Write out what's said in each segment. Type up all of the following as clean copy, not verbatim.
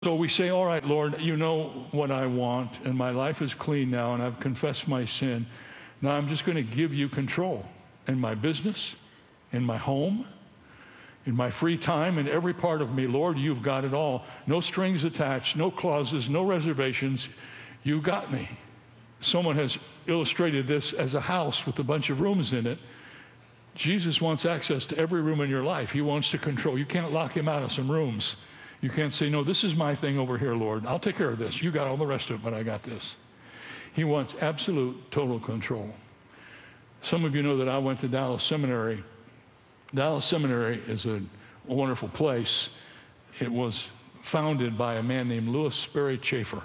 So we say, all right, Lord, you know what I want, and my life is clean now, and I've confessed my sin. Now I'm just going to give you control in my business, in my home, in my free time, in every part of me. Lord, you've got it all. No strings attached, no clauses, no reservations. You got me. Someone has illustrated this as a house with a bunch of rooms in it. Jesus wants access to every room in your life. He wants to control. You can't lock him out of some rooms. You can't say, no, this is my thing over here, Lord. I'll take care of this. You got all the rest of it, but I got this. He wants absolute, total control. Some of you know that I went to Dallas Seminary. Dallas Seminary is a wonderful place. It was founded by a man named Lewis Sperry Chafer.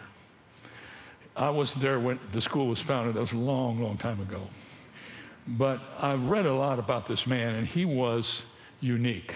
I wasn't there when the school was founded. That was a long, long time ago. But I've read a lot about this man, and he was unique.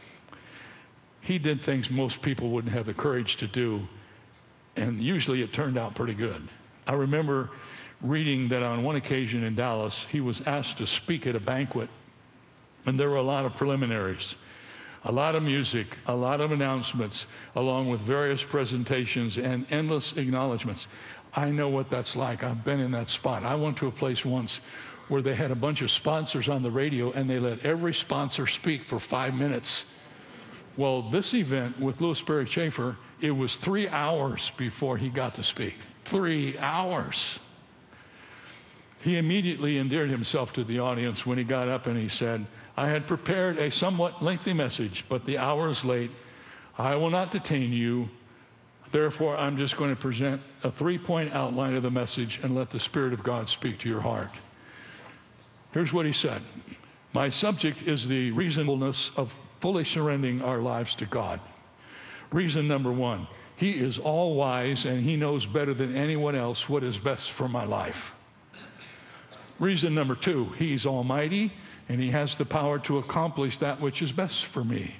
He did things most people wouldn't have the courage to do, and usually it turned out pretty good. I remember reading that on one occasion in Dallas, he was asked to speak at a banquet, and there were a lot of preliminaries, a lot of music, a lot of announcements, along with various presentations and endless acknowledgments. I know what that's like. I've been in that spot. I went to a place once where they had a bunch of sponsors on the radio, and they let every sponsor speak for 5 minutes. Well, this event with Lewis Sperry Chafer, it was 3 hours before he got to speak. 3 hours. He immediately endeared himself to the audience when he got up and he said, I had prepared a somewhat lengthy message, but the hour is late. I will not detain you. Therefore, I'm just going to present a 3-point outline of the message and let the Spirit of God speak to your heart. Here's what he said. My subject is the reasonableness of fully surrendering our lives to God. Reason number 1, he is all wise and he knows better than anyone else what is best for my life. Reason number 2, he's almighty and he has the power to accomplish that which is best for me.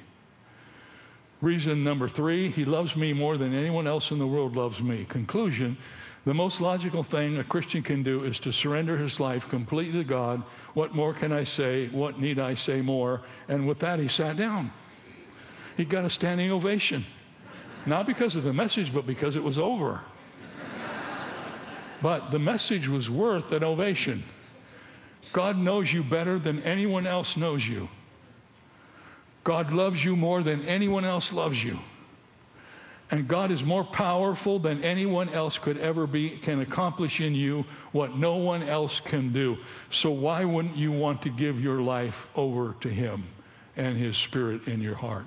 Reason number 3, he loves me more than anyone else in the world loves me. Conclusion, the most logical thing a Christian can do is to surrender his life completely to God. What more can I say? What need I say more? And with that, he sat down. He got a standing ovation. Not because of the message, but because it was over. But the message was worth an ovation. God knows you better than anyone else knows you. God loves you more than anyone else loves you. And God is more powerful than anyone else could ever be, can accomplish in you what no one else can do. So why wouldn't you want to give your life over to him and his Spirit in your heart?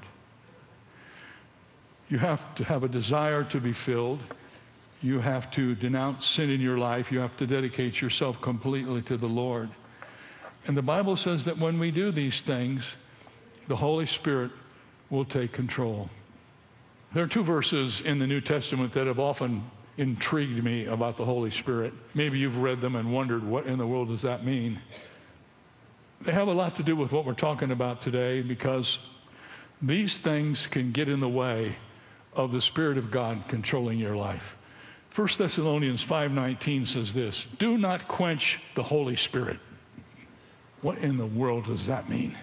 You have to have a desire to be filled. You have to denounce sin in your life. You have to dedicate yourself completely to the Lord. And the Bible says that when we do these things, the Holy Spirit will take control. There are 2 verses in the New Testament that have often intrigued me about the Holy Spirit. Maybe you've read them and wondered, what in the world does that mean? They have a lot to do with what we're talking about today, because these things can get in the way of the Spirit of God controlling your life. 1 Thessalonians 5:19 says this, do not quench the Holy Spirit. What in the world does that mean?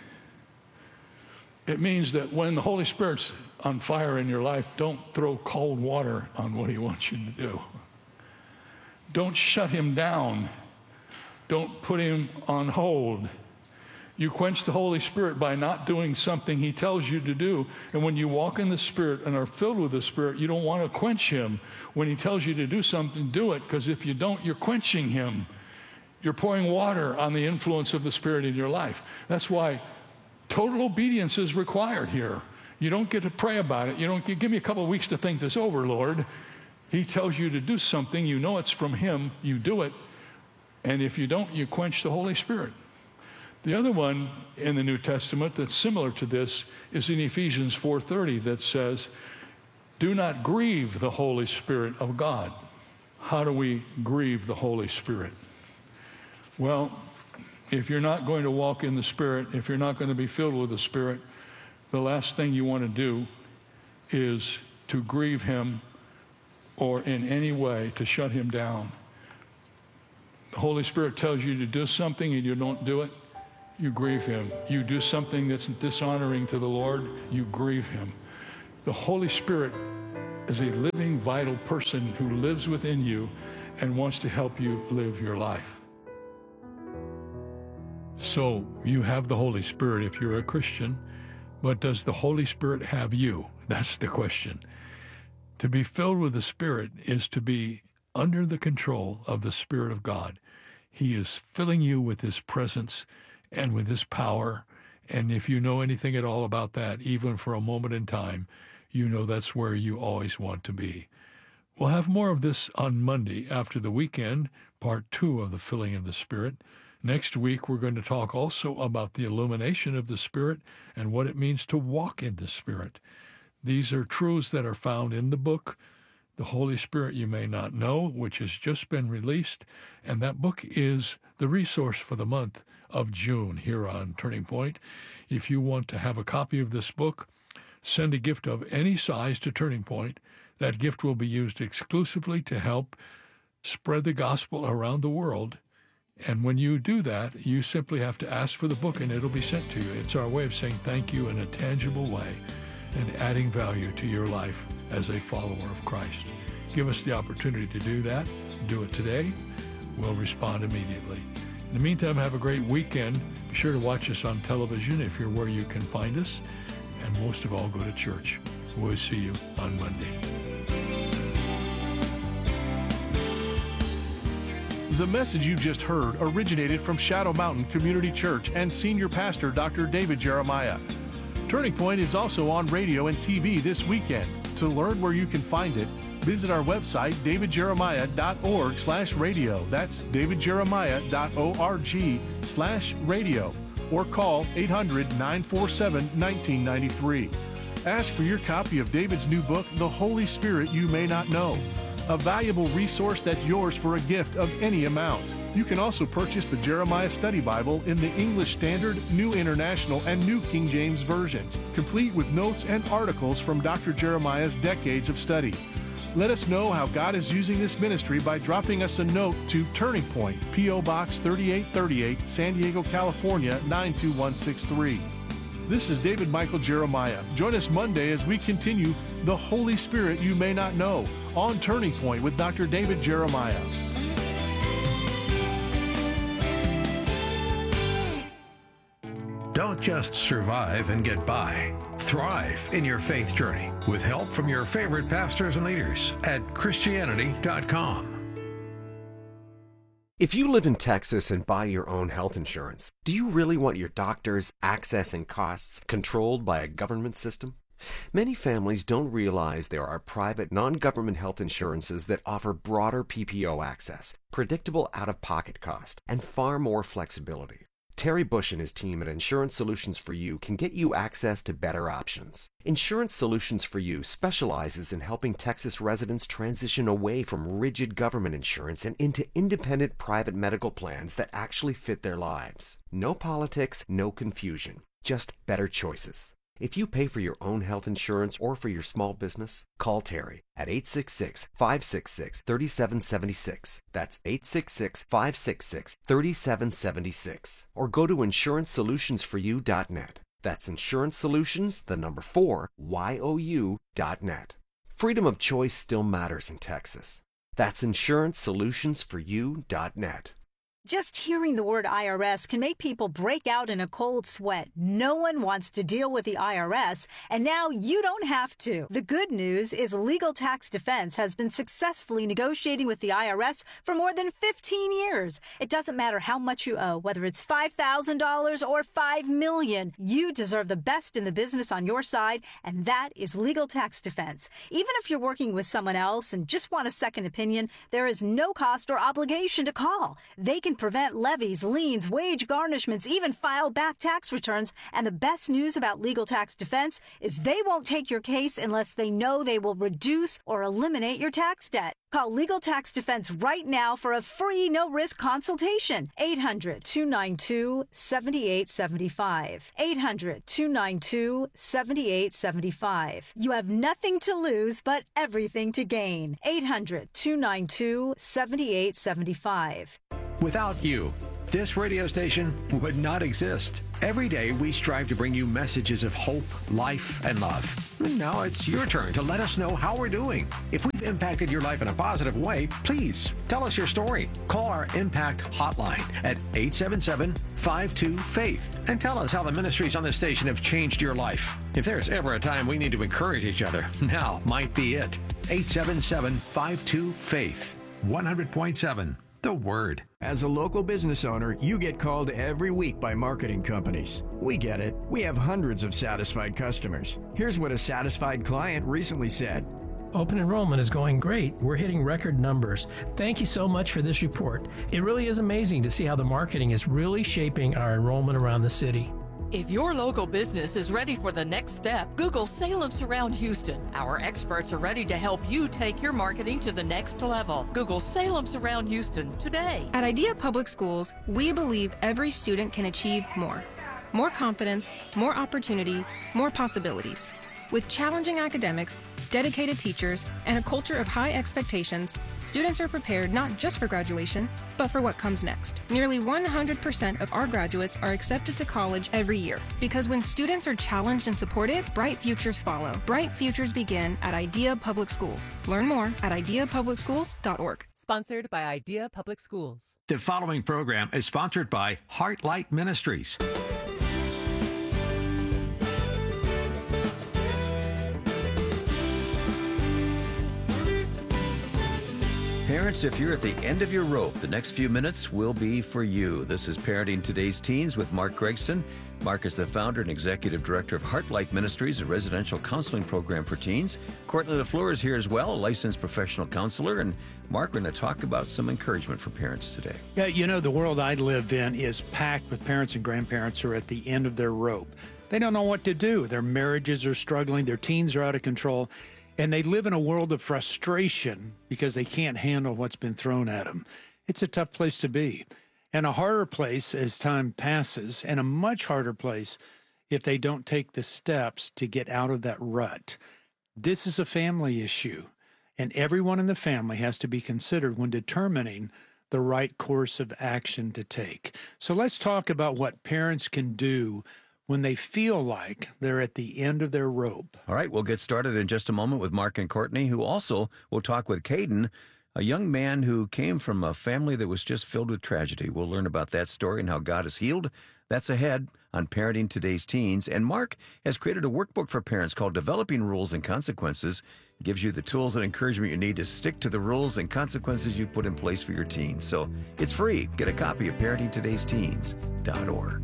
It means that when the Holy Spirit's on fire in your life, don't throw cold water on what he wants you to do. Don't shut him down. Don't put him on hold. You quench the Holy Spirit by not doing something he tells you to do. And when you walk in the Spirit and are filled with the Spirit, you don't want to quench him. When he tells you to do something, do it, because if you don't, you're quenching him. You're pouring water on the influence of the Spirit in your life. That's why total obedience is required here. You don't get to pray about it. You don't give me a couple of weeks to think this over, Lord. He tells you to do something. You know it's from him. You do it. And if you don't, you quench the Holy Spirit. The other one in the New Testament that's similar to this is in Ephesians 4:30 that says, do not grieve the Holy Spirit of God. How do we grieve the Holy Spirit? Well, if you're not going to walk in the Spirit, if you're not going to be filled with the Spirit, the last thing you want to do is to grieve him or in any way to shut him down. The Holy Spirit tells you to do something and you don't do it, you grieve him. You do something that's dishonoring to the Lord, you grieve him. The Holy Spirit is a living, vital person who lives within you and wants to help you live your life. So you have the Holy Spirit if you're a Christian, but does the Holy Spirit have you? That's the question. To be filled with the Spirit is to be under the control of the Spirit of God. He is filling you with His presence and with His power. And if you know anything at all about that, even for a moment in time, you know that's where you always want to be. We'll have more of this on Monday after the weekend, part 2 of the filling of the Spirit. Next week, we're going to talk also about the illumination of the Spirit and what it means to walk in the Spirit. These are truths that are found in the book, The Holy Spirit You May Not Know, which has just been released. And that book is the resource for the month of June here on Turning Point. If you want to have a copy of this book, send a gift of any size to Turning Point. That gift will be used exclusively to help spread the gospel around the world. And when you do that, you simply have to ask for the book and it'll be sent to you. It's our way of saying thank you in a tangible way and adding value to your life as a follower of Christ. Give us the opportunity to do that. Do it today. We'll respond immediately. In the meantime, have a great weekend. Be sure to watch us on television if you're where you can find us. And most of all, go to church. We'll see you on Monday. The message you just heard originated from Shadow Mountain Community Church and Senior Pastor Dr. David Jeremiah. Turning Point is also on radio and TV this weekend. To learn where you can find it, visit our website, davidjeremiah.org/radio. That's davidjeremiah.org/radio. Or call 800-947-1993. Ask for your copy of David's new book, The Holy Spirit You May Not Know, a valuable resource that's yours for a gift of any amount. You can also purchase the Jeremiah Study Bible in the English Standard, New International, and New King James versions, complete with notes and articles from Dr. Jeremiah's decades of study. Let us know how God is using this ministry by dropping us a note to Turning Point, P.O. Box 3838, San Diego, California, 92163. This is David Michael Jeremiah. Join us Monday as we continue The Holy Spirit You May Not Know on Turning Point with Dr. David Jeremiah. Don't just survive and get by. Thrive in your faith journey with help from your favorite pastors and leaders at Christianity.com. If you live in Texas and buy your own health insurance, do you really want your doctors' access and costs controlled by a government system? Many families don't realize there are private, non-government health insurances that offer broader PPO access, predictable out-of-pocket cost, and far more flexibility. Terry Bush and his team at Insurance Solutions for You can get you access to better options. Insurance Solutions for You specializes in helping Texas residents transition away from rigid government insurance and into independent private medical plans that actually fit their lives. No politics, no confusion, just better choices. If you pay for your own health insurance or for your small business, call Terry at 866-566-3776. That's 866-566-3776. Or go to InsuranceSolutionsForYou.net. That's Insurance Solutions, the number 4, YOU.net. Freedom of choice still matters in Texas. That's InsuranceSolutionsForYou.net. Just hearing the word IRS can make people break out in a cold sweat. No one wants to deal with the IRS, and now you don't have to. The good news is Legal Tax Defense has been successfully negotiating with the IRS for more than 15 years. It doesn't matter how much you owe, whether it's $5,000 or $5 million. You deserve the best in the business on your side, and that is Legal Tax Defense. Even if you're working with someone else and just want a second opinion, there is no cost or obligation to call. They can prevent levies, liens, wage garnishments, even file back tax returns. And the best news about Legal Tax Defense is they won't take your case unless they know they will reduce or eliminate your tax debt. Call Legal Tax Defense right now for a free, no-risk consultation. 800-292-7875. 800-292-7875. You have nothing to lose but everything to gain. 800-292-7875. Without you, this radio station would not exist. Every day, we strive to bring you messages of hope, life, and love. And now it's your turn to let us know how we're doing. If we've impacted your life in a positive way, please tell us your story. Call our Impact Hotline at 877-52-FAITH and tell us how the ministries on this station have changed your life. If there's ever a time we need to encourage each other, now might be it. 877-52-FAITH. 100.7. The Word. As a local business owner, you get called every week by marketing companies. We get it. We have hundreds of satisfied customers. Here's what a satisfied client recently said. Open enrollment is going great. We're hitting record numbers. Thank you so much for this report. It really is amazing to see how the marketing is really shaping our enrollment around the city. If your local business is ready for the next step, Google Salem Surround Houston. Our experts are ready to help you take your marketing to the next level. Google Salem Surround Houston today. At Idea Public Schools, we believe every student can achieve more. More confidence, more opportunity, more possibilities. With challenging academics, dedicated teachers, and a culture of high expectations, students are prepared not just for graduation, but for what comes next. Nearly 100% of our graduates are accepted to college every year, because when students are challenged and supported, bright futures follow. Bright futures begin at Idea Public Schools. Learn more at ideapublicschools.org. Sponsored by Idea Public Schools. The following program is sponsored by Heartlight Ministries. Parents, if you're at the end of your rope, the next few minutes will be for you. This is Parenting Today's Teens with Mark Gregston. Mark is the founder and executive director of Heartlight Ministries, a residential counseling program for teens. Courtney LaFleur is here as well, a licensed professional counselor. And Mark, we're going to talk about some encouragement for parents today. Yeah, you know, the world I live in is packed with parents and grandparents who are at the end of their rope. They don't know what to do. Their marriages are struggling. Their teens are out of control. And they live in a world of frustration because they can't handle what's been thrown at them. It's a tough place to be, and a harder place as time passes, and a much harder place if they don't take the steps to get out of that rut. This is a family issue, and everyone in the family has to be considered when determining the right course of action to take. So let's talk about what parents can do when they feel like they're at the end of their rope. All right, we'll get started in just a moment with Mark and Courtney, who also will talk with Caden, a young man who came from a family that was just filled with tragedy. We'll learn about that story and how God has healed. That's ahead on Parenting Today's Teens. And Mark has created a workbook for parents called Developing Rules and Consequences. It gives you the tools and encouragement you need to stick to the rules and consequences you put in place for your teens. So it's free. Get a copy at parentingtodaysteens.org.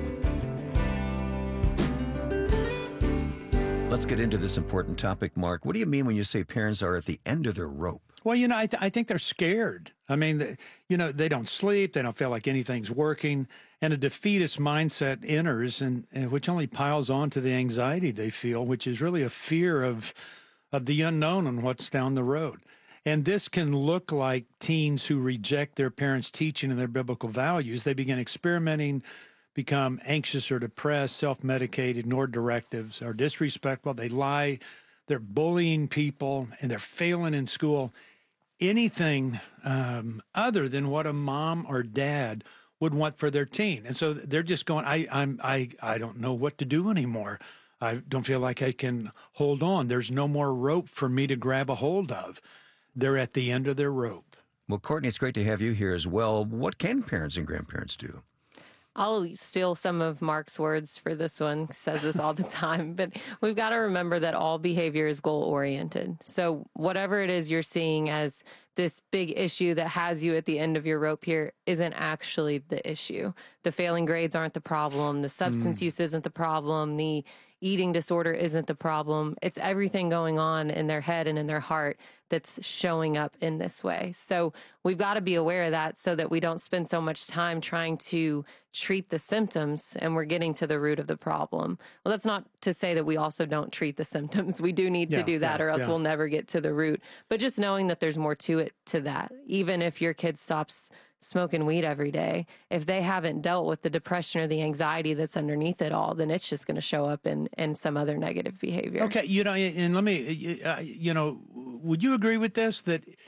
Let's get into this important topic, Mark. What do you mean when you say parents are at the end of their rope? Well, you know, I think they're scared. I mean, they don't sleep. They don't feel like anything's working. And a defeatist mindset enters, and which only piles on to the anxiety they feel, which is really a fear of the unknown and what's down the road. And this can look like teens who reject their parents' teaching and their biblical values. They begin experimenting, become anxious or depressed, self-medicate, ignore directives, are disrespectful, they lie, they're bullying people, and they're failing in school. Anything other than what a mom or dad would want for their teen. And so they're just going, I don't know what to do anymore. I don't feel like I can hold on. There's no more rope for me to grab a hold of. They're at the end of their rope. Well, Courtney, it's great to have you here as well. What can parents and grandparents do? I'll steal some of Mark's words for this one. He says this all the time, but we've got to remember that all behavior is goal-oriented. So whatever it is you're seeing as this big issue that has you at the end of your rope here isn't actually the issue. The failing grades aren't the problem. The substance use isn't the problem. The eating disorder isn't the problem. It's everything going on in their head and in their heart that's showing up in this way. So we've got to be aware of that so that we don't spend so much time trying to treat the symptoms and we're getting to the root of the problem. Well, that's not to say that we also don't treat the symptoms. We do need to do that or else we'll never get to the root. But just knowing that there's more to it, to that. Even if your kid stops smoking weed every day, if they haven't dealt with the depression or the anxiety that's underneath it all, then it's just going to show up in some other negative behavior. Okay, and let me, would you agree with this, that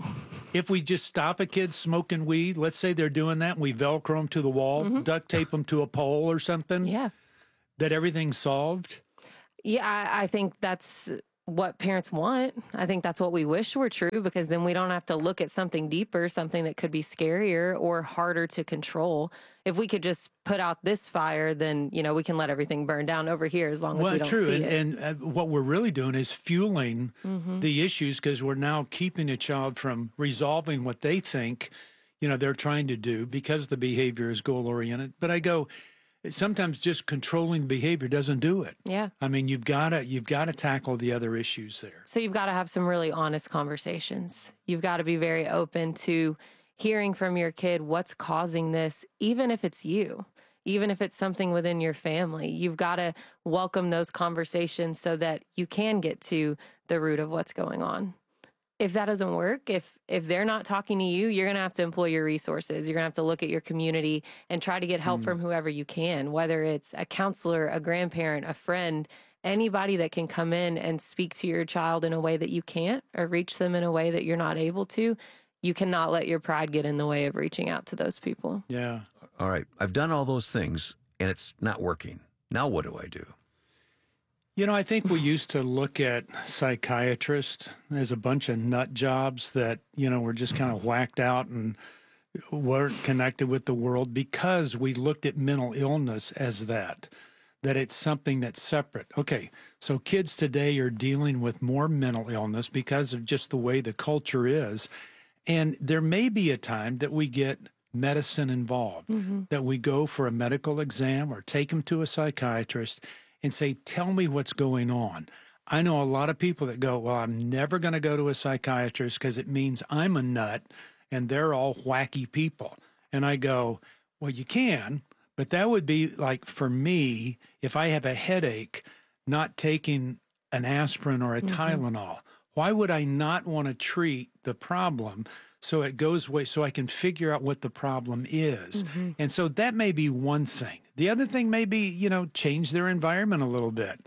if we just stop a kid smoking weed, let's say they're doing that, and we Velcro them to the wall, duct tape them to a pole or something, that everything's solved? Yeah, I think that's what parents want. I think that's what we wish were true, because then we don't have to look at something deeper, something that could be scarier or harder to control. If we could just put out this fire, then, you know, we can let everything burn down over here as long as we don't see it. And what we're really doing is fueling the issues, because we're now keeping a child from resolving what they think, you know, they're trying to do, because the behavior is goal-oriented. But I go, sometimes just controlling the behavior doesn't do it. Yeah. I mean, you've got to tackle the other issues there. So you've got to have some really honest conversations. You've got to be very open to hearing from your kid what's causing this, even if it's you, even if it's something within your family. You've got to welcome those conversations so that you can get to the root of what's going on. If that doesn't work, if they're not talking to you, you're going to have to employ your resources. You're going to have to look at your community and try to get help from whoever you can, whether it's a counselor, a grandparent, a friend, anybody that can come in and speak to your child in a way that you can't, or reach them in a way that you're not able to. You cannot let your pride get in the way of reaching out to those people. Yeah. All right. I've done all those things and it's not working. Now what do I do? You know, I think we used to look at psychiatrists as a bunch of nut jobs that, you know, were just kind of whacked out and weren't connected with the world, because we looked at mental illness as that it's something that's separate. Okay, so kids today are dealing with more mental illness because of just the way the culture is. And there may be a time that we get medicine involved, that we go for a medical exam or take them to a psychiatrist and say, tell me what's going on. I know a lot of people that go, well, I'm never going to go to a psychiatrist because it means I'm a nut and they're all wacky people. And I go, well, you can, but that would be like, for me, if I have a headache, not taking an aspirin or a Tylenol. Why would I not want to treat the problem so it goes away, so I can figure out what the problem is? And so that may be one thing. The other thing may be, you know, change their environment a little bit.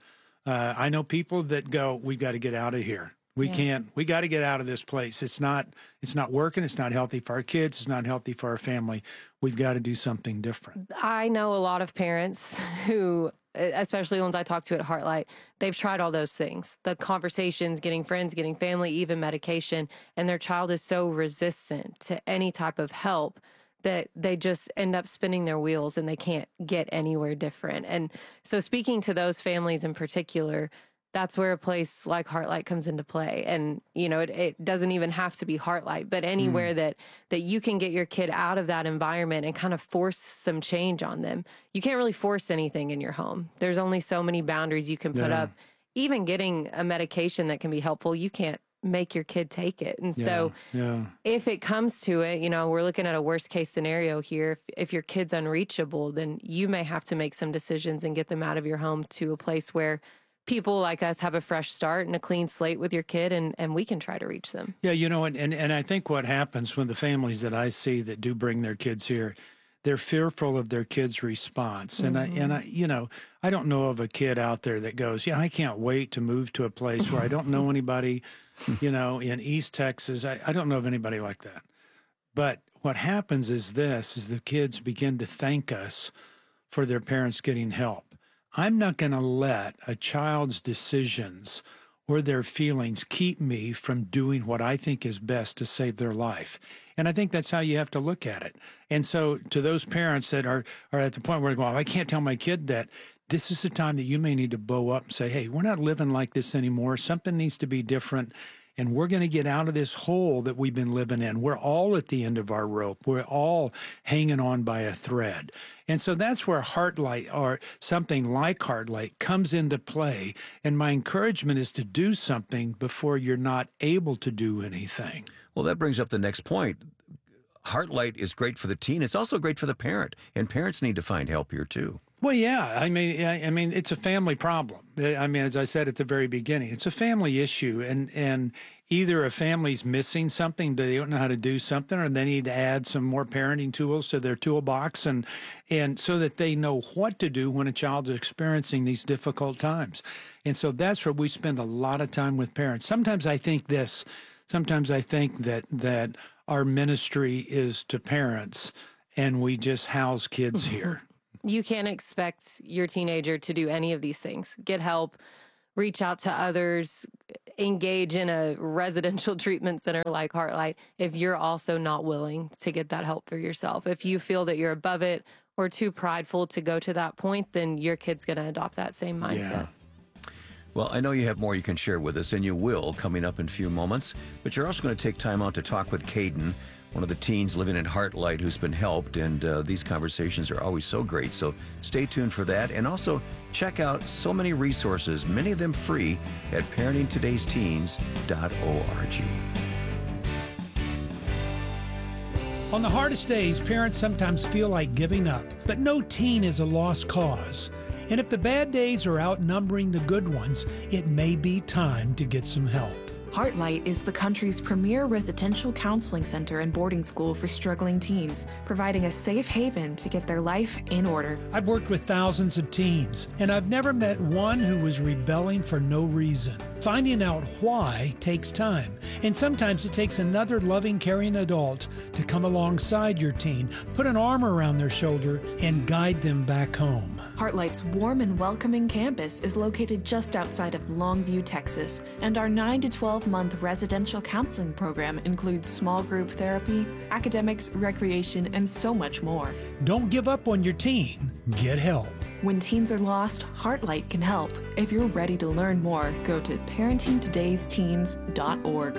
I know people that go, we got to get out of here. We got to get out of this place. It's not working. It's not healthy for our kids. It's not healthy for our family. We've got to do something different. I know a lot of parents who, especially the ones I talk to at Heartlight, they've tried all those things, the conversations, getting friends, getting family, even medication, and their child is so resistant to any type of help that they just end up spinning their wheels and they can't get anywhere different. And so speaking to those families in particular, that's where a place like Heartlight comes into play. And, you know, it doesn't even have to be Heartlight, but anywhere that you can get your kid out of that environment and kind of force some change on them. You can't really force anything in your home. There's only so many boundaries you can put up. Even getting a medication that can be helpful, you can't make your kid take it. And so if it comes to it, you know, we're looking at a worst case scenario here. If your kid's unreachable, then you may have to make some decisions and get them out of your home to a place where people like us have a fresh start and a clean slate with your kid, and we can try to reach them. Yeah, you know, and I think what happens when the families that I see that do bring their kids here, they're fearful of their kid's response. And I, you know, I don't know of a kid out there that goes, yeah, I can't wait to move to a place where I don't know anybody, you know, in East Texas. I don't know of anybody like that. But what happens is the kids begin to thank us for their parents getting help. I'm not going to let a child's decisions or their feelings keep me from doing what I think is best to save their life. And I think that's how you have to look at it. And so to those parents that are at the point where they're going, I can't tell my kid that, this is the time that you may need to bow up and say, hey, we're not living like this anymore. Something needs to be different. And we're going to get out of this hole that we've been living in. We're all at the end of our rope. We're all hanging on by a thread. And so that's where Heartlight, or something like Heartlight, comes into play. And my encouragement is to do something before you're not able to do anything. Well, that brings up the next point. Heartlight is great for the teen. It's also great for the parent. And parents need to find help here, too. Well, yeah. I mean, it's a family problem. I mean, as I said at the very beginning, it's a family issue, and either a family's missing something, they don't know how to do something, or they need to add some more parenting tools to their toolbox, and so that they know what to do when a child's experiencing these difficult times. And so that's where we spend a lot of time with parents. Sometimes I think that our ministry is to parents and we just house kids here. You can't expect your teenager to do any of these things. Get help, reach out to others, engage in a residential treatment center like Heartlight if you're also not willing to get that help for yourself. If you feel that you're above it or too prideful to go to that point, then your kid's going to adopt that same mindset. Yeah. Well, I know you have more you can share with us, and you will coming up in a few moments, but you're also going to take time out to talk with Caden, one of the teens living in Heartlight who's been helped, and these conversations are always so great, so stay tuned for that. And also check out so many resources, many of them free, at parentingtodaysteens.org. On the hardest days, parents sometimes feel like giving up, but no teen is a lost cause. And if the bad days are outnumbering the good ones, it may be time to get some help. Heartlight is the country's premier residential counseling center and boarding school for struggling teens, providing a safe haven to get their life in order. I've worked with thousands of teens, and I've never met one who was rebelling for no reason. Finding out why takes time, and sometimes it takes another loving, caring adult to come alongside your teen, put an arm around their shoulder, and guide them back home. Heartlight's warm and welcoming campus is located just outside of Longview, Texas, and our 9 to 12-month residential counseling program includes small group therapy, academics, recreation, and so much more. Don't give up on your teen. Get help. When teens are lost, Heartlight can help. If you're ready to learn more, go to parentingtodaysteens.org.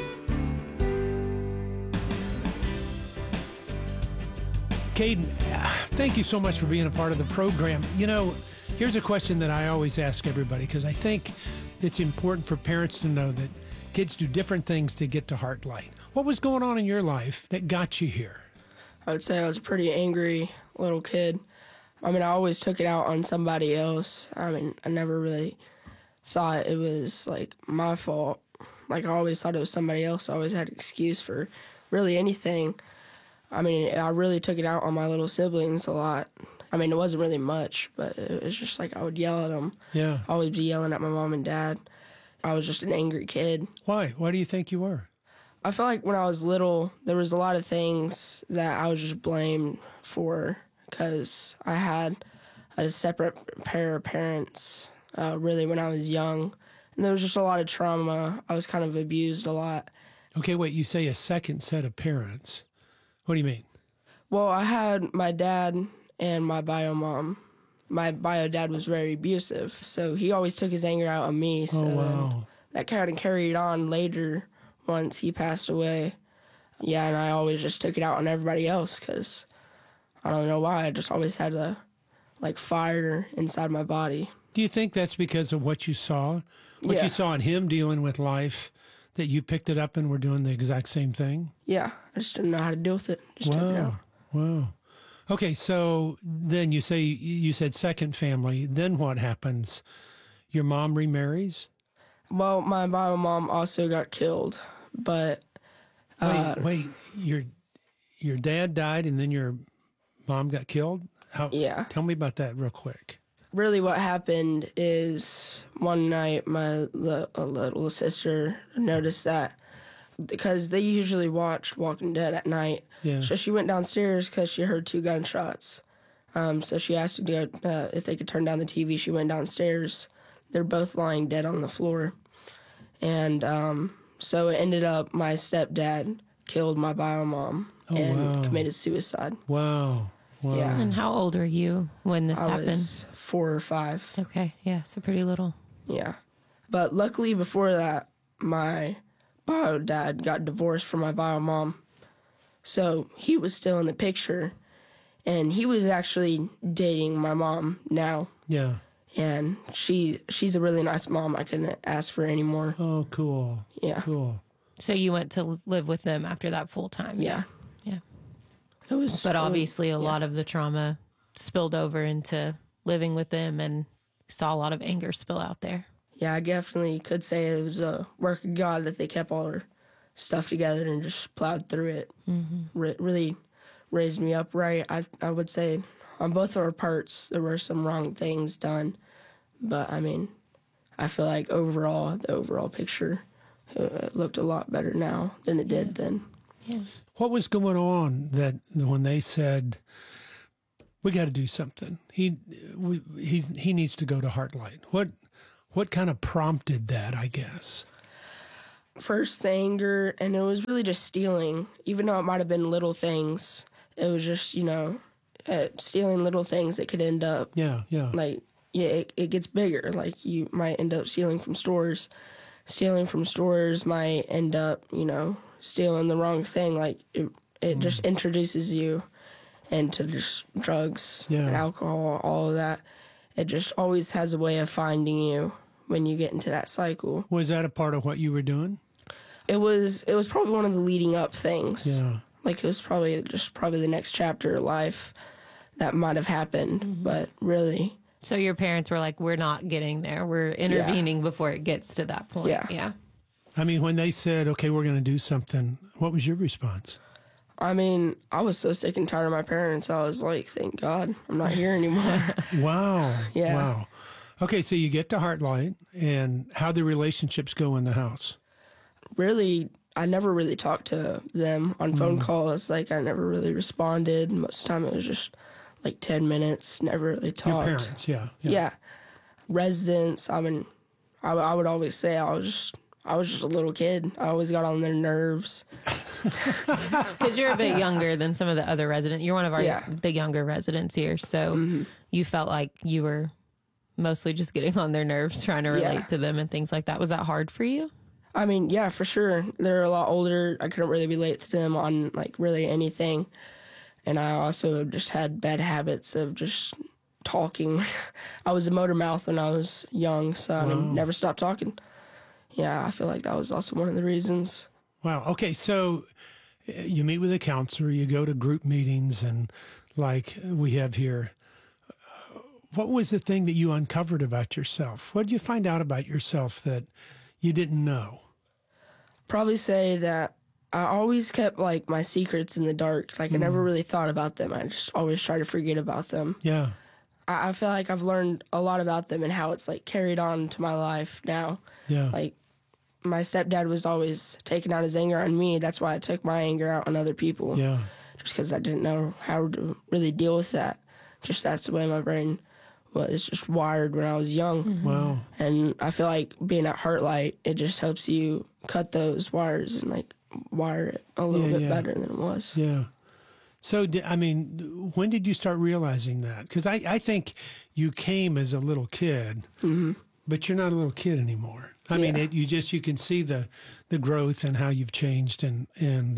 Caden, thank you so much for being a part of the program. You know, here's a question that I always ask everybody, because I think it's important for parents to know that kids do different things to get to Heartlight. What was going on in your life that got you here? I would say I was a pretty angry little kid. I mean, I always took it out on somebody else. I mean, I never really thought it was, like, my fault. Like, I always thought it was somebody else. I always had an excuse for really anything. I mean, I really took it out on my little siblings a lot. I mean, it wasn't really much, but it was just like I would yell at them. Yeah. I always be yelling at my mom and dad. I was just an angry kid. Why? Why do you think you were? I feel like when I was little, there was a lot of things that I was just blamed for because I had a separate pair of parents, really, when I was young. And there was just a lot of trauma. I was kind of abused a lot. Okay, wait, you say a second set of parents. What do you mean? Well, I had my dad and my bio mom. My bio dad was very abusive, so he always took his anger out on me. So wow. That kind of carried on later once he passed away. Yeah, and I always just took it out on everybody else because I don't know why. I just always had a fire inside my body. Do you think that's because of what you saw? What you saw in him dealing with life, that you picked it up and were doing the exact same thing? Yeah, I just didn't know how to deal with it. Just took it out. Wow. Okay, so then you said second family. Then what happens? Your mom remarries? Well, my bio mom also got killed, but wait, your dad died and then your mom got killed? Yeah. Tell me about that real quick. Really what happened is one night my little sister noticed that because they usually watched Walking Dead at night. Yeah. So she went downstairs because she heard 2 gunshots. So she asked to go, if they could turn down the TV. She went downstairs. They're both lying dead on the floor. And so it ended up my stepdad killed my bio mom and committed suicide. Wow. Wow. Yeah. And how old are you when this happened? I was 4 or 5. Okay, yeah, so pretty little. Yeah. But luckily before that, my bio dad got divorced from my bio mom. So he was still in the picture. And he was actually dating my mom now. Yeah. And she's a really nice mom. I couldn't ask for any more. Oh, cool. Yeah. Cool. So you went to live with them after that full time? Yeah. Yeah. It was, but obviously a lot of the trauma spilled over into living with them and saw a lot of anger spill out there. Yeah, I definitely could say it was a work of God that they kept all their stuff together and just plowed through it. Mm-hmm. Really raised me up right. I would say on both of our parts there were some wrong things done. But, I mean, I feel like the overall picture looked a lot better now than it did then. Yeah. What was going on that when they said, we got to do something? He needs to go to Heartlight. What kind of prompted that, I guess? First, the anger, and it was really just stealing. Even though it might have been little things, it was just, stealing little things that could end up. Yeah. It gets bigger. Like, you might end up stealing from stores. Stealing from stores might end up, stealing the wrong thing. Like, it just introduces you into just drugs and alcohol, all of that. It just always has a way of finding you when you get into that cycle. Was that a part of what you were doing? It was probably one of the leading up things. Yeah. Like, it was probably the next chapter of life that might have happened, but really. So your parents were like, we're not getting there. We're intervening before it gets to that point. Yeah. I mean, when they said, okay, we're going to do something, what was your response? I mean, I was so sick and tired of my parents. I was like, thank God I'm not here anymore. Wow. Yeah. Wow. Okay, so you get to Heartlight, and how the relationships go in the house? Really, I never really talked to them on phone calls. Like, I never really responded. Most of the time it was just like 10 minutes, never really talked. Your parents, Yeah. Residents, I mean, I would always say I was just a little kid. I always got on their nerves. Because you're a bit younger than some of the other residents. You're one of the younger residents here. So you felt like you were mostly just getting on their nerves, trying to relate to them and things like that. Was that hard for you? I mean, yeah, for sure. They're a lot older. I couldn't really relate to them on, like, really anything. And I also just had bad habits of just talking. I was a motor mouth when I was young, so I never stopped talking. Yeah, I feel like that was also one of the reasons. Wow. Okay, so you meet with a counselor, you go to group meetings, and like we have here, what was the thing that you uncovered about yourself? What did you find out about yourself that you didn't know? Probably say that I always kept, like, my secrets in the dark. Like, I never really thought about them. I just always tried to forget about them. Yeah. I feel like I've learned a lot about them and how it's, like, carried on to my life now. Yeah. Like, my stepdad was always taking out his anger on me. That's why I took my anger out on other people. Yeah. Just because I didn't know how to really deal with that. Just that's the way my brain was just wired when I was young. Wow. And I feel like being at Heartlight, it just helps you cut those wires and, like, wire it a little bit better than it was. Yeah. So, I mean, when did you start realizing that? Because I think you came as a little kid, but you're not a little kid anymore. I mean, you can see the growth and how you've changed, and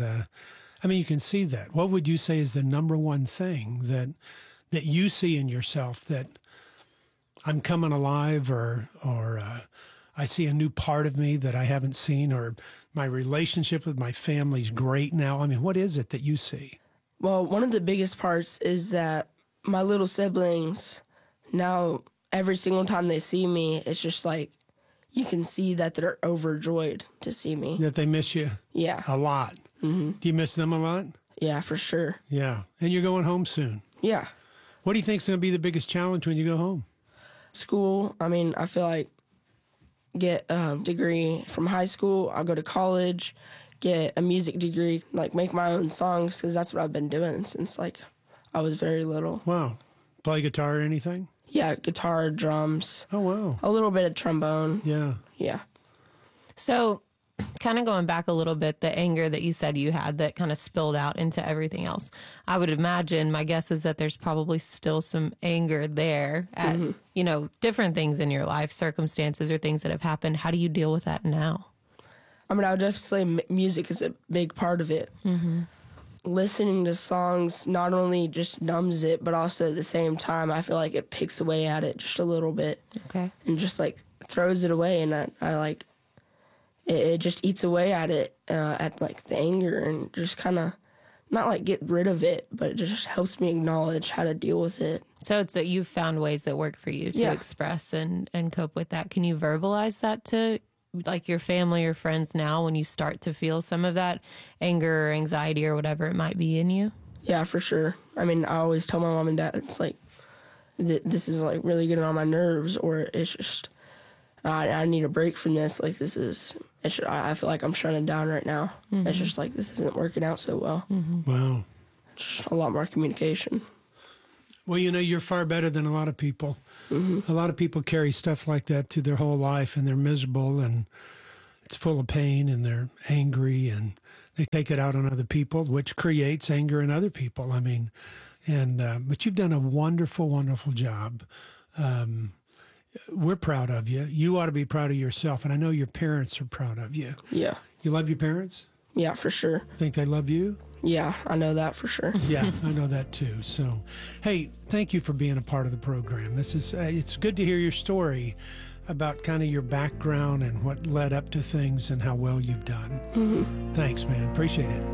I mean, you can see that. What would you say is the number one thing that you see in yourself that I'm coming alive, or I see a new part of me that I haven't seen, or my relationship with my family's great now? I mean, what is it that you see? Well, one of the biggest parts is that my little siblings, now every single time they see me, it's just like you can see that they're overjoyed to see me. That they miss you? Yeah. A lot. Do you miss them a lot? Yeah, for sure. Yeah. And you're going home soon? Yeah. What do you think is going to be the biggest challenge when you go home? School. I mean, I feel like get a degree from high school. I'll go to college, get a music degree, like make my own songs, because that's what I've been doing since, like, I was very little. Wow. Play guitar or anything? Yeah, guitar, drums. Oh, wow. A little bit of trombone. Yeah. Yeah. So kind of going back a little bit, the anger that you said you had that kind of spilled out into everything else. I would imagine, my guess is that there's probably still some anger there at, different things in your life, circumstances or things that have happened. How do you deal with that now? I mean, I would definitely say music is a big part of it. Listening to songs not only just numbs it, but also at the same time, I feel like it picks away at it just a little bit. Okay. And just, like, throws it away, and I like, it just eats away at it, at, like, the anger, and just kind of, not, like, get rid of it, but it just helps me acknowledge how to deal with it. So it's that you've found ways that work for you to express and cope with that. Can you verbalize that to, like, your family or friends now when you start to feel some of that anger or anxiety or whatever it might be in you? Yeah, for sure. I mean, I always tell my mom and dad, it's like, this is, like, really getting on my nerves, or it's just, I need a break from this. Like, this is I feel like I'm shutting down right now. It's just like, this isn't working out so well. Wow. Just a lot more communication. Well, you're far better than a lot of people. A lot of people carry stuff like that through their whole life, and they're miserable, and it's full of pain, and they're angry, and they take it out on other people, which creates anger in other people. I mean, but you've done a wonderful, wonderful job. We're proud of you. You ought to be proud of yourself, and I know your parents are proud of you. Yeah. You love your parents? Yeah, for sure. Think they love you? Yeah, I know that for sure. Yeah, I know that too. So, hey, thank you for being a part of the program. This is it's good to hear your story about kind of your background and what led up to things and how well you've done. Thanks, man. Appreciate it.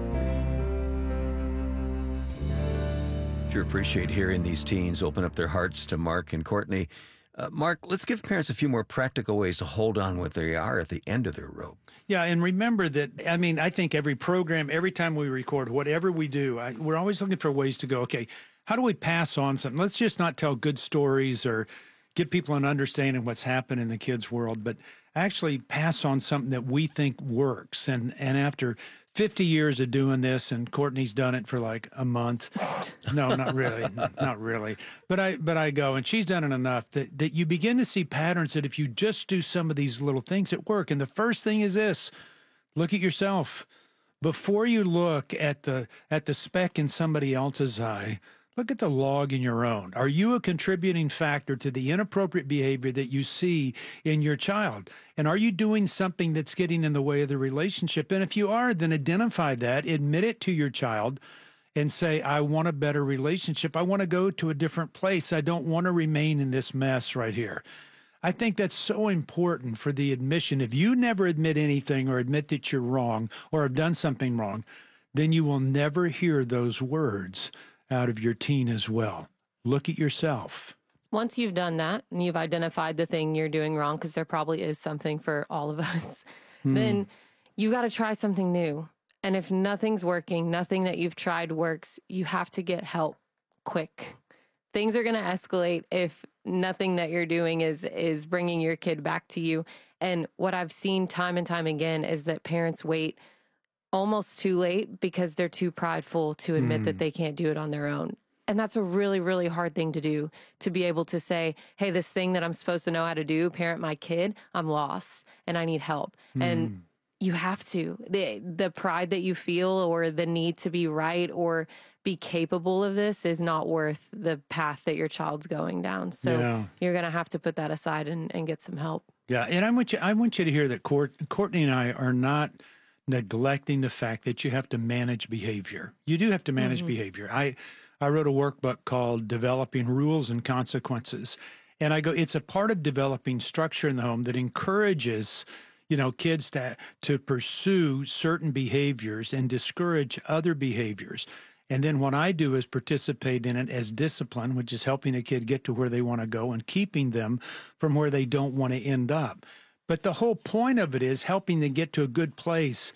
Sure appreciate hearing these teens open up their hearts to Mark and Courtney. Mark, let's give parents a few more practical ways to hold on where they are at the end of their rope. Yeah, and remember that, I think every program, every time we record, whatever we do, we're always looking for ways to go, okay, how do we pass on something? Let's just not tell good stories or get people an understanding of what's happened in the kids' world, but actually pass on something that we think works. And after 50 years of doing this, and Courtney's done it for like a month. No, not really. Not really. But I go, and she's done it enough that you begin to see patterns that if you just do some of these little things that work. And the first thing is this: look at yourself. Before you look at the speck in somebody else's eye, look at the log in your own. Are you a contributing factor to the inappropriate behavior that you see in your child? And are you doing something that's getting in the way of the relationship? And if you are, then identify that, admit it to your child, and say, I want a better relationship. I want to go to a different place. I don't want to remain in this mess right here. I think that's so important for the admission. If you never admit anything or admit that you're wrong or have done something wrong, then you will never hear those words out of your teen as well. Look at yourself. Once you've done that and you've identified the thing you're doing wrong, because there probably is something for all of us, then you got to try something new. And if nothing's working, nothing that you've tried works, you have to get help quick. Things are going to escalate if nothing that you're doing is bringing your kid back to you. And what I've seen time and time again is that parents wait almost too late because they're too prideful to admit that they can't do it on their own. And that's a really, really hard thing to do, to be able to say, hey, this thing that I'm supposed to know how to do, parent my kid, I'm lost and I need help. And you have to. The pride that you feel or the need to be right or be capable of this is not worth the path that your child's going down. So you're going to have to put that aside and get some help. Yeah, and I want you to hear that Courtney and I are not neglecting the fact that you have to manage behavior. You do have to manage behavior. I wrote a workbook called Developing Rules and Consequences. And I go, it's a part of developing structure in the home that encourages, kids to pursue certain behaviors and discourage other behaviors. And then what I do is participate in it as discipline, which is helping a kid get to where they want to go and keeping them from where they don't want to end up. But the whole point of it is helping them get to a good place,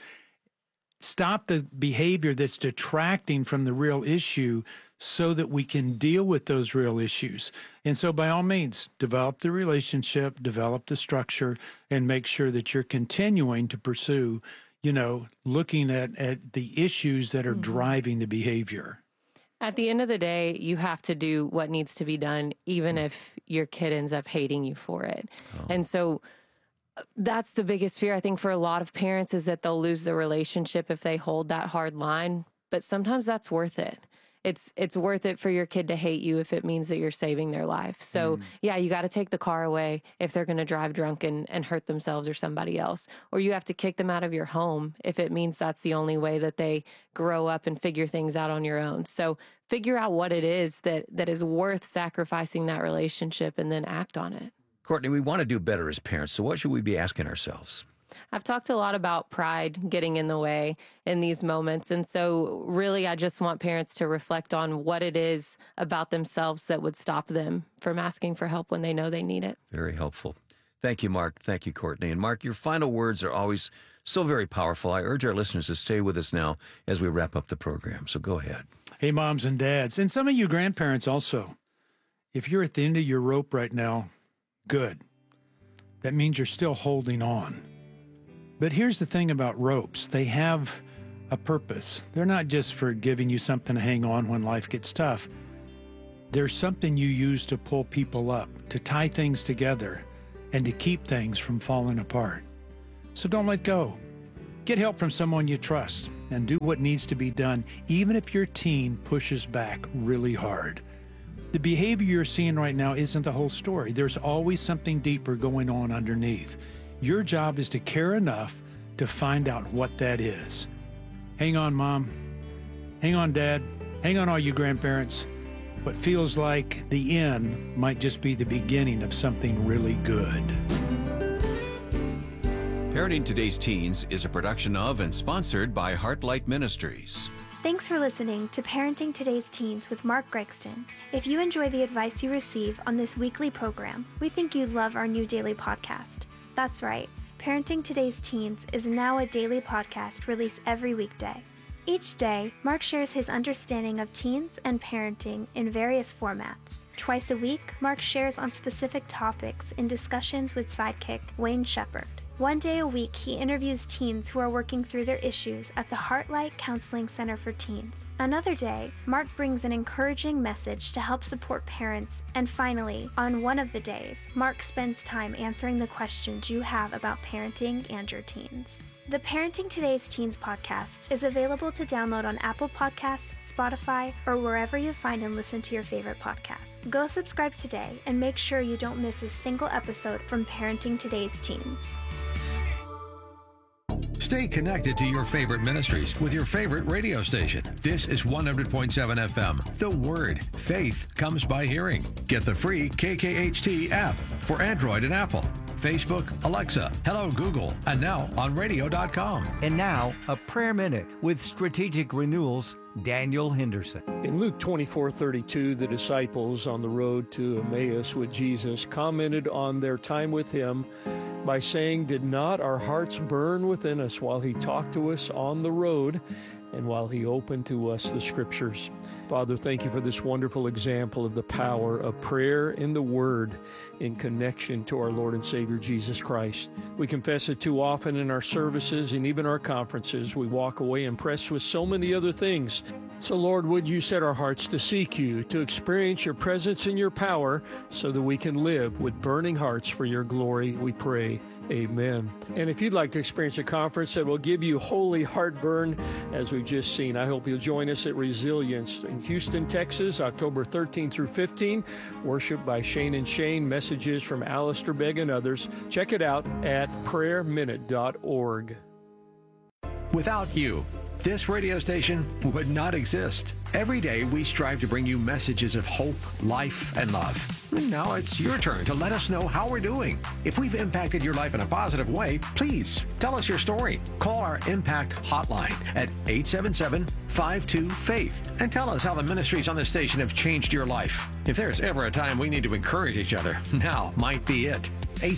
stop the behavior that's detracting from the real issue so that we can deal with those real issues. And so by all means, develop the relationship, develop the structure, and make sure that you're continuing to pursue, looking at the issues that are driving the behavior. At the end of the day, you have to do what needs to be done, even if your kid ends up hating you for it. And so that's the biggest fear, I think, for a lot of parents, is that they'll lose the relationship if they hold that hard line. But sometimes that's worth it. It's worth it for your kid to hate you if it means that you're saving their life. So yeah, you got to take the car away if they're going to drive drunk and hurt themselves or somebody else. Or you have to kick them out of your home if it means that's the only way that they grow up and figure things out on your own. So figure out what it is that is worth sacrificing that relationship and then act on it. Courtney, we want to do better as parents, so what should we be asking ourselves? I've talked a lot about pride getting in the way in these moments. And so really, I just want parents to reflect on what it is about themselves that would stop them from asking for help when they know they need it. Very helpful. Thank you, Mark. Thank you, Courtney. And Mark, your final words are always so very powerful. I urge our listeners to stay with us now as we wrap up the program. So go ahead. Hey, moms and dads, and some of you grandparents also. If you're at the end of your rope right now, good. That means you're still holding on. But here's the thing about ropes. They have a purpose. They're not just for giving you something to hang on when life gets tough. There's something you use to pull people up, to tie things together, and to keep things from falling apart. So don't let go. Get help from someone you trust and do what needs to be done, even if your teen pushes back really hard. The behavior you're seeing right now isn't the whole story. There's always something deeper going on underneath. Your job is to care enough to find out what that is. Hang on, Mom. Hang on, Dad. Hang on, all you grandparents. What feels like the end might just be the beginning of something really good. Parenting Today's Teens is a production of and sponsored by Heartlight Ministries. Thanks for listening to Parenting Today's Teens with Mark Gregston. If you enjoy the advice you receive on this weekly program, we think you'd love our new daily podcast. That's right, Parenting Today's Teens is now a daily podcast released every weekday. Each day, Mark shares his understanding of teens and parenting in various formats. Twice a week, Mark shares on specific topics in discussions with sidekick Wayne Shepherd. One day a week, he interviews teens who are working through their issues at the Heartlight Counseling Center for Teens. Another day, Mark brings an encouraging message to help support parents. And finally, on one of the days, Mark spends time answering the questions you have about parenting and your teens. The Parenting Today's Teens podcast is available to download on Apple Podcasts, Spotify, or wherever you find and listen to your favorite podcasts. Go subscribe today and make sure you don't miss a single episode from Parenting Today's Teens. Stay connected to your favorite ministries with your favorite radio station. This is 100.7 FM. The Word. Faith comes by hearing. Get the free KKHT app for Android and Apple. Facebook, Alexa, Hello Google, and now on radio.com. And now, a prayer minute with Strategic Renewal's Daniel Henderson. In Luke 24:32, the disciples on the road to Emmaus with Jesus commented on their time with him by saying, "Did not our hearts burn within us while he talked to us on the road and while he opened to us the scriptures?" Father, thank you for this wonderful example of the power of prayer in the Word in connection to our Lord and Savior Jesus Christ. We confess it too often in our services and even our conferences. We walk away impressed with so many other things. So, Lord, would you set our hearts to seek you, to experience your presence and your power so that we can live with burning hearts for your glory, we pray. Amen. And if you'd like to experience a conference that will give you holy heartburn, as we've just seen, I hope you'll join us at Resilience in Houston, Texas, October 13 through 15. Worship by Shane and Shane, messages from Alistair Begg and others. Check it out at prayerminute.org. Without you, this radio station would not exist. Every day we strive to bring you messages of hope, life, and love. And now it's your turn to let us know how we're doing. If we've impacted your life in a positive way, please tell us your story. Call our Impact Hotline at 877-52-FAITH and tell us how the ministries on this station have changed your life. If there's ever a time we need to encourage each other, now might be it.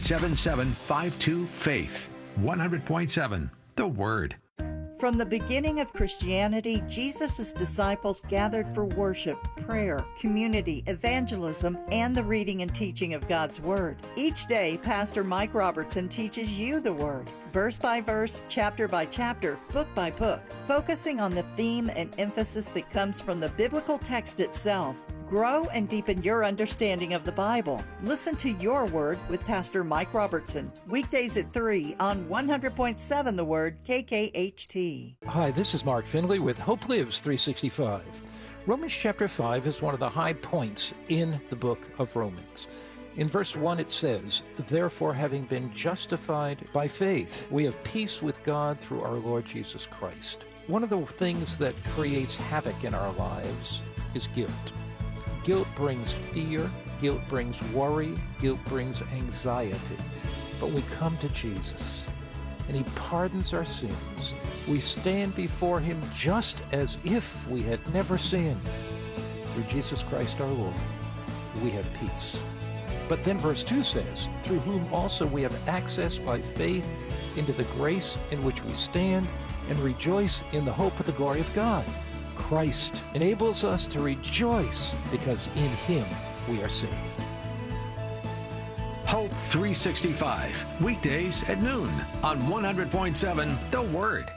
877-52-FAITH. 100.7 The Word. From the beginning of Christianity, Jesus' disciples gathered for worship, prayer, community, evangelism, and the reading and teaching of God's Word. Each day, Pastor Mike Robertson teaches you the Word, verse by verse, chapter by chapter, book by book, focusing on the theme and emphasis that comes from the biblical text itself. Grow and deepen your understanding of the Bible. Listen to Your Word with Pastor Mike Robertson. Weekdays at 3 on 100.7 The Word, KKHT. Hi, this is Mark Finley with Hope Lives 365. Romans chapter 5 is one of the high points in the book of Romans. In verse 1 it says, "Therefore, having been justified by faith, we have peace with God through our Lord Jesus Christ." One of the things that creates havoc in our lives is guilt. Guilt brings fear, guilt brings worry, guilt brings anxiety. But we come to Jesus, and He pardons our sins. We stand before Him just as if we had never sinned. Through Jesus Christ our Lord, we have peace. But then verse 2 says, "Through whom also we have access by faith into the grace in which we stand and rejoice in the hope of the glory of God." Christ enables us to rejoice because in Him we are saved. Hope 365, weekdays at noon on 100.7 The Word.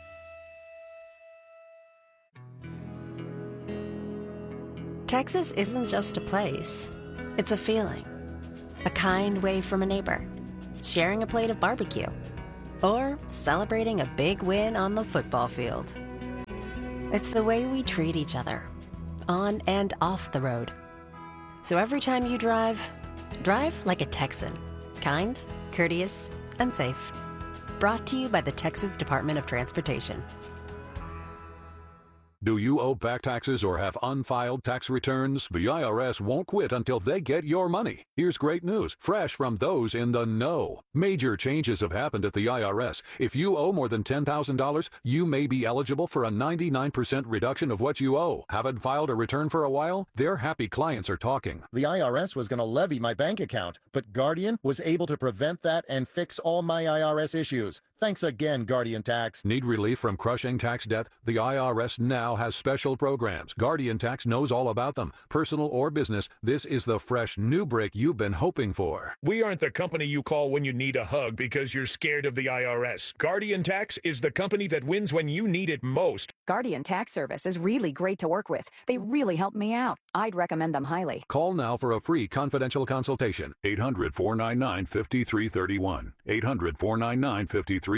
Texas isn't just a place. It's a feeling. A kind wave from a neighbor, sharing a plate of barbecue, or celebrating a big win on the football field. It's the way we treat each other, on and off the road. So every time you drive like a Texan. Kind, courteous, and safe. Brought to you by the Texas Department of Transportation. Do you owe back taxes or have unfiled tax returns? The IRS won't quit until they get your money. Here's great news, fresh from those in the know. Major changes have happened at the IRS. If you owe more than $10,000, you may be eligible for a 99% reduction of what you owe. Haven't filed a return for a while? Their happy clients are talking. The IRS was going to levy my bank account, but Guardian was able to prevent that and fix all my IRS issues. Thanks again, Guardian Tax. Need relief from crushing tax debt? The IRS now has special programs. Guardian Tax knows all about them. Personal or business, this is the fresh new break you've been hoping for. We aren't the company you call when you need a hug because you're scared of the IRS. Guardian Tax is the company that wins when you need it most. Guardian Tax Service is really great to work with. They really helped me out. I'd recommend them highly. Call now for a free confidential consultation. 800-499-5331. 800-499-5331.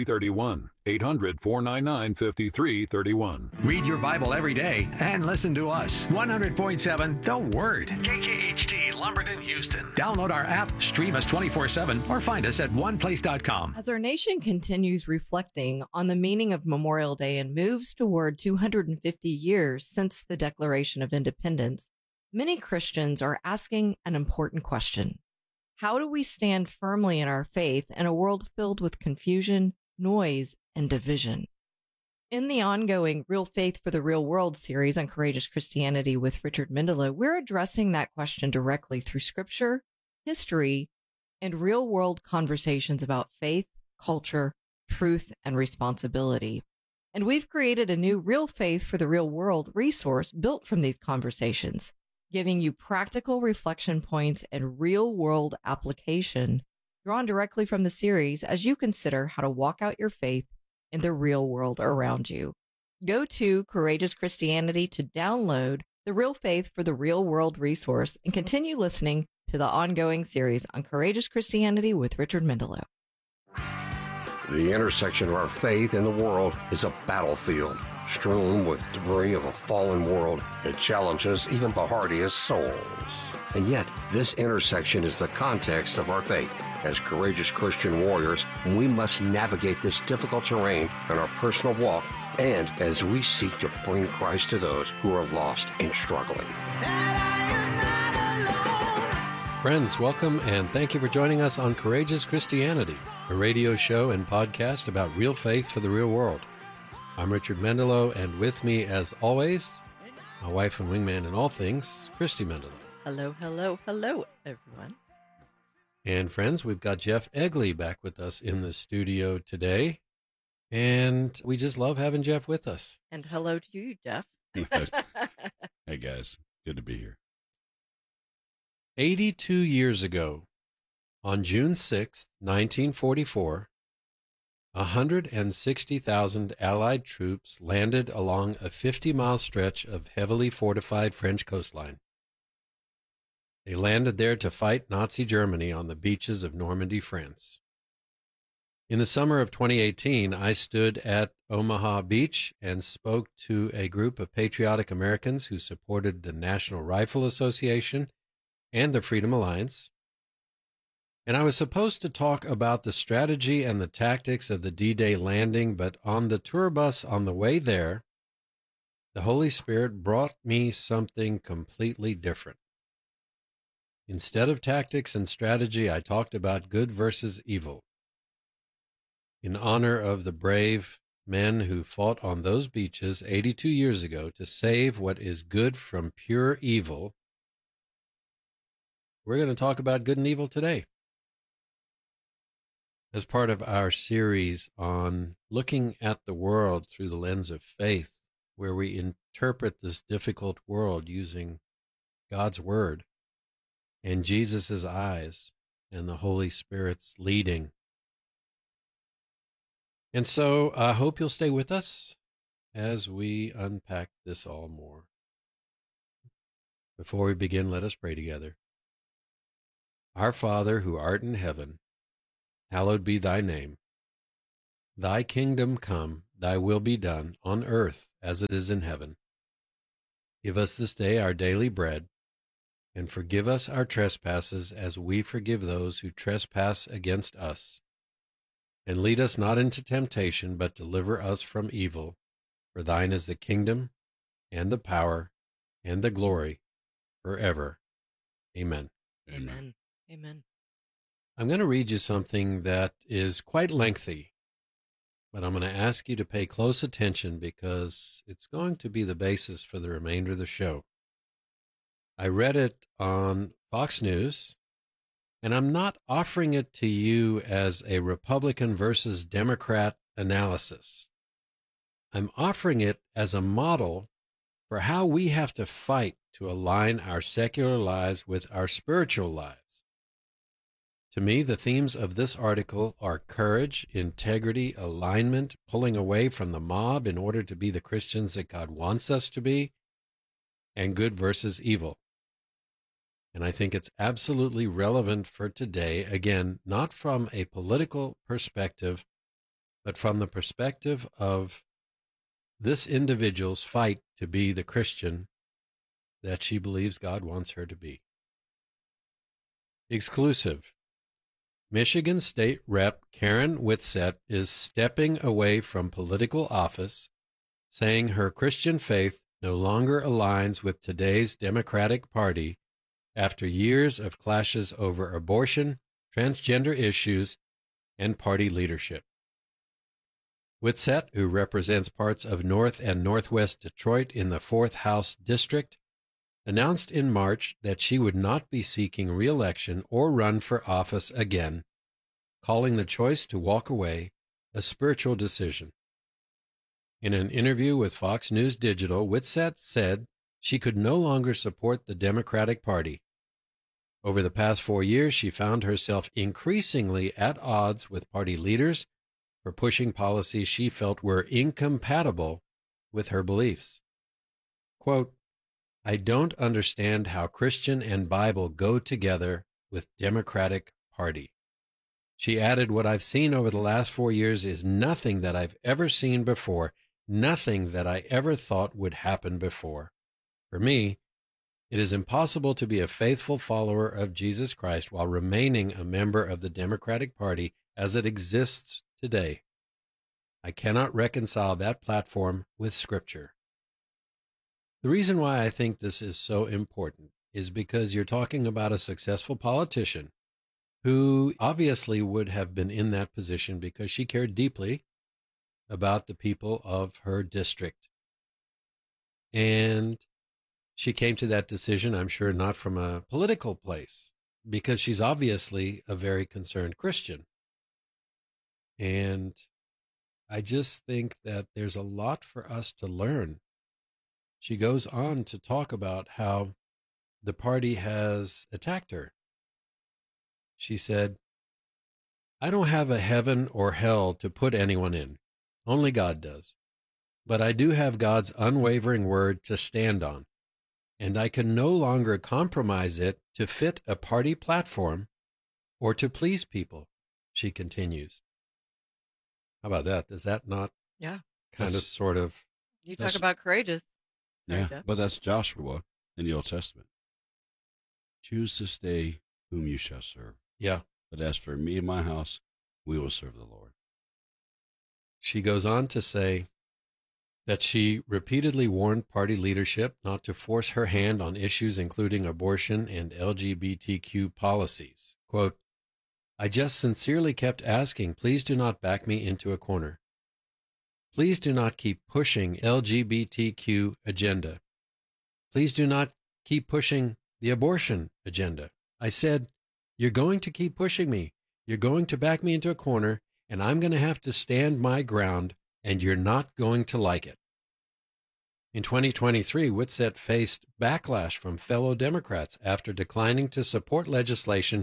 800-499-5331. Read your Bible every day and listen to us. 100.7 The Word. KKHT, Lumberton, Houston. Download our app, stream us 24/7, or find us at oneplace.com. As our nation continues reflecting on the meaning of Memorial Day and moves toward 250 years since the Declaration of Independence, many Christians are asking an important question. How do we stand firmly in our faith in a world filled with confusion, noise, and division? In the ongoing Real Faith for the Real World series on Courageous Christianity with Richard Mendelow, we're addressing that question directly through scripture, history, and real-world conversations about faith, culture, truth, and responsibility. And we've created a new Real Faith for the Real World resource built from these conversations, giving you practical reflection points and real-world application drawn directly from the series as you consider how to walk out your faith in the real world around you. Go to Courageous Christianity to download the Real Faith for the Real World resource and continue listening to the ongoing series on Courageous Christianity with Richard Mendelow. The intersection of our faith and the world is a battlefield strewn with debris of a fallen world. It challenges even the hardiest souls. And yet, this intersection is the context of our faith. As courageous Christian warriors, we must navigate this difficult terrain in our personal walk and as we seek to bring Christ to those who are lost and struggling. Friends, welcome and thank you for joining us on Courageous Christianity, a radio show and podcast about real faith for the real world. I'm Richard Mendelow, and with me, as always, my wife and wingman in all things, Christy Mendelow. Hello, hello, hello, everyone. And friends, we've got Jeff Egley back with us in the studio today, and we just love having Jeff with us. And hello to you, Jeff. Hey, guys. Good to be here. 82 years ago, on June 6, 1944, 160,000 Allied troops landed along a 50-mile stretch of heavily fortified French coastline. They landed there to fight Nazi Germany on the beaches of Normandy, France. In the summer of 2018, I stood at Omaha Beach and spoke to a group of patriotic Americans who supported the National Rifle Association and the Freedom Alliance. And I was supposed to talk about the strategy and the tactics of the D-Day landing, but on the tour bus on the way there, the Holy Spirit brought me something completely different. Instead of tactics and strategy, I talked about good versus evil. In honor of the brave men who fought on those beaches 82 years ago to save what is good from pure evil, we're going to talk about good and evil today. As part of our series on looking at the world through the lens of faith, where we interpret this difficult world using God's Word and Jesus' eyes and the Holy Spirit's leading. And so I hope you'll stay with us as we unpack this all more. Before we begin, let us pray together. Our Father, who art in heaven, hallowed be thy name. Thy kingdom come, thy will be done, on earth as it is in heaven. Give us this day our daily bread, and forgive us our trespasses as we forgive those who trespass against us. And lead us not into temptation, but deliver us from evil. For thine is the kingdom, and the power, and the glory, forever. Amen. Amen. Amen. I'm going to read you something that is quite lengthy, but I'm going to ask you to pay close attention because it's going to be the basis for the remainder of the show. I read it on Fox News, and I'm not offering it to you as a Republican versus Democrat analysis. I'm offering it as a model for how we have to fight to align our secular lives with our spiritual lives. To me, the themes of this article are courage, integrity, alignment, pulling away from the mob in order to be the Christians that God wants us to be, and good versus evil. And I think it's absolutely relevant for today, again, not from a political perspective, but from the perspective of this individual's fight to be the Christian that she believes God wants her to be. Exclusive. Michigan State Rep. Karen Whitsett is stepping away from political office, saying her Christian faith no longer aligns with today's Democratic Party after years of clashes over abortion, transgender issues, and party leadership. Whitsett, who represents parts of North and Northwest Detroit in the 4th House District, announced in March that she would not be seeking re-election or run for office again, calling the choice to walk away a spiritual decision. In an interview with Fox News Digital, Whitsett said she could no longer support the Democratic Party. Over the past 4 years, she found herself increasingly at odds with party leaders for pushing policies she felt were incompatible with her beliefs. Quote, I don't understand how Christian and Bible go together with Democratic Party. She added, what I've seen over the last 4 years is nothing that I've ever seen before, nothing that I ever thought would happen before. For me, it is impossible to be a faithful follower of Jesus Christ while remaining a member of the Democratic Party as it exists today. I cannot reconcile that platform with Scripture. The reason why I think this is so important is because you're talking about a successful politician who obviously would have been in that position because she cared deeply about the people of her district. And she came to that decision, I'm sure, not from a political place, because she's obviously a very concerned Christian. And I just think that there's a lot for us to learn. She goes on to talk about how the party has attacked her. She said, I don't have a heaven or hell to put anyone in. Only God does. But I do have God's unwavering word to stand on, and I can no longer compromise it to fit a party platform or to please people, she continues. How about that? Does that not kind of sort of... You talk about courageous. Yeah, but that's Joshua in the Old Testament. Choose this day whom you shall serve. Yeah. But as for me and my house, we will serve the Lord. She goes on to say that she repeatedly warned party leadership not to force her hand on issues including abortion and LGBTQ policies. Quote, I just sincerely kept asking, please do not back me into a corner. Please do not keep pushing LGBTQ agenda. Please do not keep pushing the abortion agenda. I said, you're going to keep pushing me. You're going to back me into a corner, and I'm going to have to stand my ground, and you're not going to like it. In 2023, Whitsett faced backlash from fellow Democrats after declining to support legislation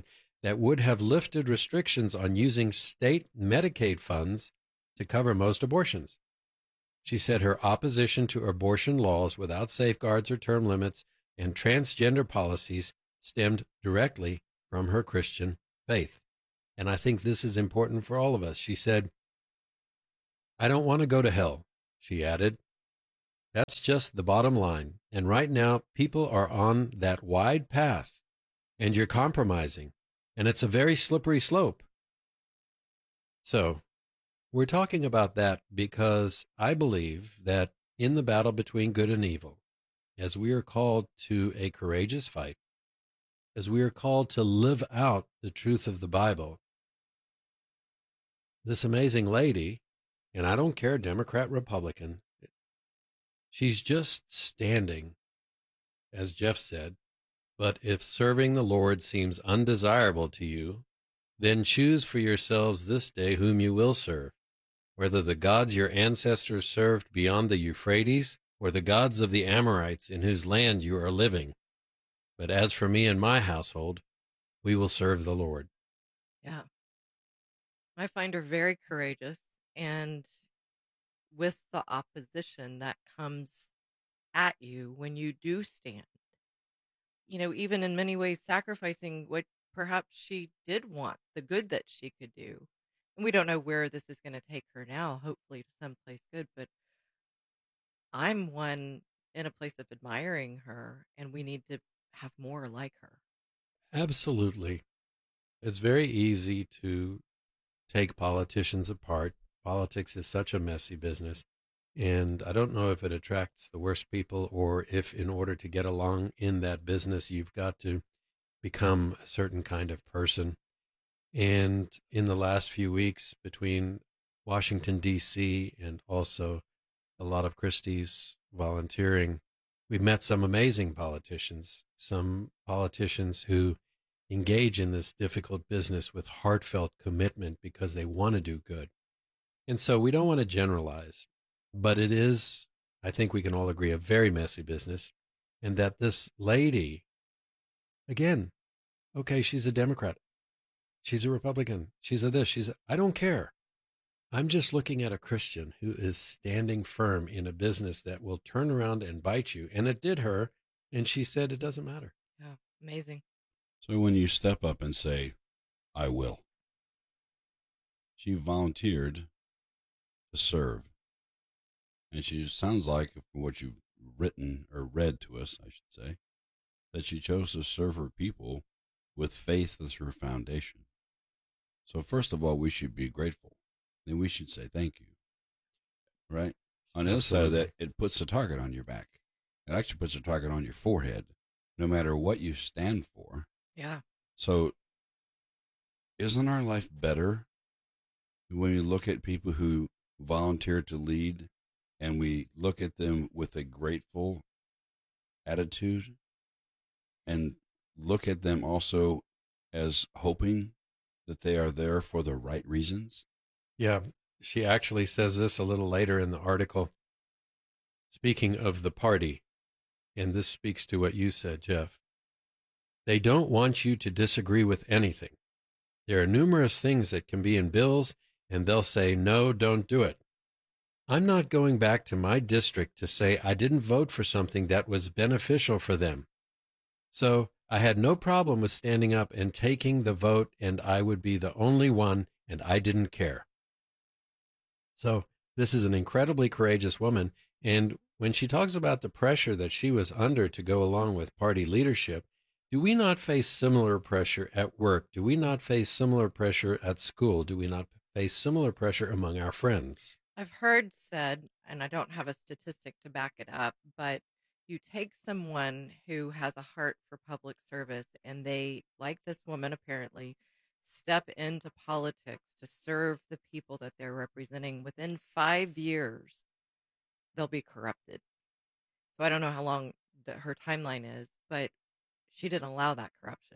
that would have lifted restrictions on using state Medicaid funds to cover most abortions. She said her opposition to abortion laws without safeguards or term limits and transgender policies stemmed directly from her Christian faith. And I think this is important for all of us. She said, "I don't want to go to hell," she added. "That's just the bottom line. And right now, people are on that wide path, and you're compromising, and it's a very slippery slope." So, we're talking about that because I believe that in the battle between good and evil, as we are called to a courageous fight, as we are called to live out the truth of the Bible, this amazing lady, and I don't care, Democrat, Republican, she's just standing, as Jeff said. But if serving the Lord seems undesirable to you, then choose for yourselves this day whom you will serve, whether the gods your ancestors served beyond the Euphrates or the gods of the Amorites in whose land you are living. But as for me and my household, we will serve the Lord. Yeah. I find her very courageous, and with the opposition that comes at you when you do stand, even in many ways sacrificing what perhaps she did want, the good that she could do. And we don't know where this is going to take her now, hopefully to someplace good, but I'm one in a place of admiring her, and we need to have more like her. Absolutely. It's very easy to take politicians apart. Politics is such a messy business. And I don't know if it attracts the worst people or if in order to get along in that business, you've got to become a certain kind of person. And in the last few weeks between Washington, D.C. and also a lot of Christie's volunteering, we've met some amazing politicians, some politicians who engage in this difficult business with heartfelt commitment because they want to do good. And so we don't want to generalize, but it is, I think we can all agree, a very messy business. And that this lady, again, okay, she's a Democrat, she's a Republican, she's a this, I don't care. I'm just looking at a Christian who is standing firm in a business that will turn around and bite you. And it did her. And she said it doesn't matter. Yeah, amazing. So when you step up and say, "I will," she volunteered to serve. And she sounds like, from what you've written or read to us, I should say, that she chose to serve her people with faith as her foundation. So first of all, we should be grateful. Then we should say thank you. Right? On the other side of that, it puts a target on your back. It actually puts a target on your forehead, no matter what you stand for. Yeah. So isn't our life better when we look at people who volunteer to lead and we look at them with a grateful attitude and look at them also as hoping that they are there for the right reasons? Yeah, she actually says this a little later in the article. Speaking of the party, and this speaks to what you said, Jeff, they don't want you to disagree with anything. There are numerous things that can be in bills, and they'll say, "No, don't do it." I'm not going back to my district to say I didn't vote for something that was beneficial for them. So I had no problem with standing up and taking the vote, and I would be the only one, and I didn't care. So this is an incredibly courageous woman, and when she talks about the pressure that she was under to go along with party leadership, do we not face similar pressure at work? Do we not face similar pressure at school? Do we not face similar pressure among our friends? I've heard said, and I don't have a statistic to back it up, but you take someone who has a heart for public service and they, like this woman apparently, step into politics to serve the people that they're representing. Within 5 years, they'll be corrupted. So I don't know how long her timeline is, but she didn't allow that corruption.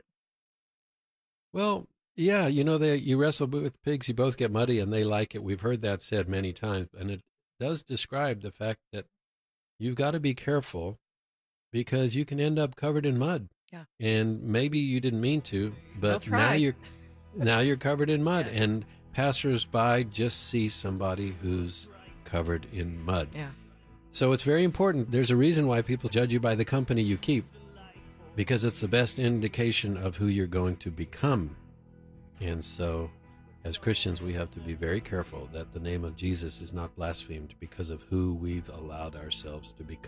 Well, yeah, you wrestle with pigs, you both get muddy, and they like it. We've heard that said many times, and it does describe the fact that you've got to be careful because you can end up covered in mud. Yeah. And maybe you didn't mean to, but They'll try. now you're covered in mud, and passersby just see somebody who's covered in mud. Yeah. So it's very important. There's a reason why people judge you by the company you keep, because it's the best indication of who you're going to become. And so, as Christians, we have to be very careful that the name of Jesus is not blasphemed because of who we've allowed ourselves to become.